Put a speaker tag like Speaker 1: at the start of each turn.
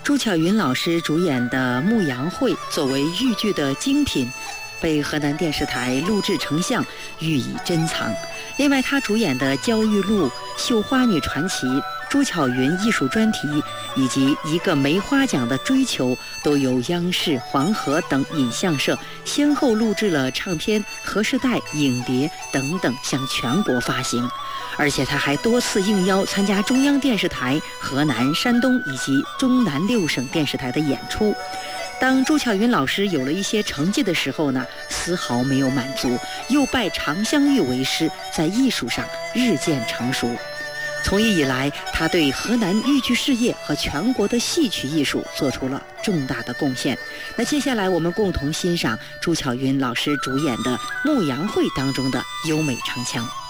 Speaker 1: 朱巧云老师主演的《牧羊会》作为豫剧的精品，被河南电视台录制成像，予以珍藏。另外，他主演的《焦裕禄》《绣花女传奇》朱巧云艺术专题以及一个梅花奖的追求，都由央视、黄河等影像社先后录制了唱片、盒式带、影碟等等，向全国发行。而且他还多次应邀参加中央电视台、河南、山东以及中南6省电视台的演出。当朱巧云老师有了一些成绩的时候呢，丝毫没有满足，又拜常香玉为师，在艺术上日渐成熟。从艺以来，他对河南豫剧事业和全国的戏曲艺术做出了重大的贡献。那接下来我们共同欣赏朱巧云老师主演的《牧羊会》当中的优美唱腔。